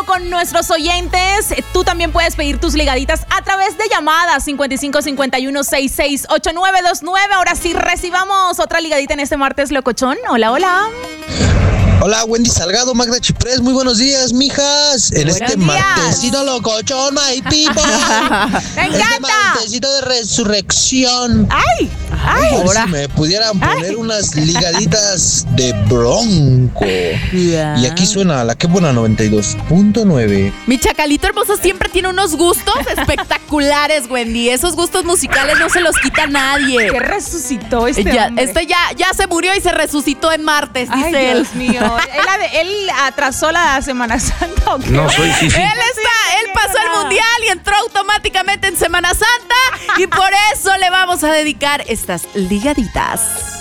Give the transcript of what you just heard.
vivo con nuestros oyentes. Tú también puedes pedir tus ligaditas a través de llamadas 5551668929. Ahora sí, recibamos otra ligadita en este martes locochón. Hola, hola. Hola, Wendy Salgado, Magda Chiprés, muy buenos días, mijas. En este martesito locochón, my people. ¡Me encanta! Este martesito de resurrección. ¡Ay! ¡Ay! Ahora, si me pudieran poner unas ligaditas de Bronco. Yeah. Y aquí suena la que buena 92.9. Mi chacalito hermoso siempre tiene unos gustos espectaculares, Wendy. Esos gustos musicales no se los quita nadie. ¿Qué resucitó este ya, hombre? ya se murió y se resucitó en martes, dice Ay, él. Dios mío. ¿Él atrasó la Semana Santa o qué? No soy Fifi. Él pasó el mundial y entró automáticamente en Semana Santa y por eso le vamos a dedicar estas ligaditas.